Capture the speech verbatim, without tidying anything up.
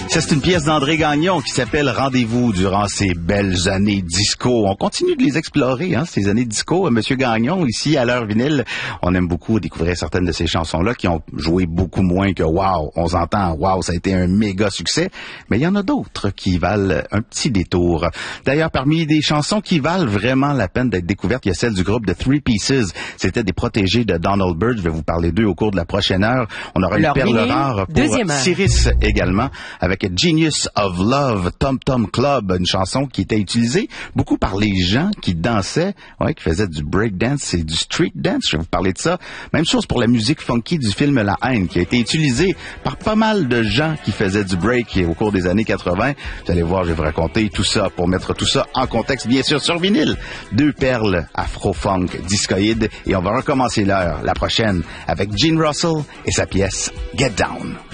Ça, c'est une pièce d'André Gagnon qui s'appelle Rendez-vous durant ces belles années disco. On continue de les explorer, hein, ces années disco. Monsieur Gagnon, ici, à l'heure vinyle, on aime beaucoup découvrir certaines de ces chansons-là qui ont joué beaucoup moins que wow. On s'entend, wow, ça a été un méga succès. Mais il y en a d'autres qui valent un petit détour. D'ailleurs, parmi des chansons qui valent vraiment la peine d'être découvertes, il y a celle du groupe The Three Pieces. C'était des protégés de Donald Byrd. Je vais vous parler d'eux au cours de la prochaine heure. On aura une perle rare pour Cyrus également, avec Genius of Love, Tom Tom Club, une chanson qui était utilisée beaucoup par les gens qui dansaient, ouais, qui faisaient du breakdance et du street dance. Je vais vous parler de ça. Même chose pour la musique funky du film La Haine, qui a été utilisée par pas mal de gens qui faisaient du break au cours des années quatre-vingt. Vous allez voir, je vais vous raconter tout ça pour mettre tout ça en contexte, bien sûr, sur vinyle. Deux perles afro-funk discoïdes, et on va recommencer l'heure, la prochaine, avec Gene Russell et sa pièce Get Down.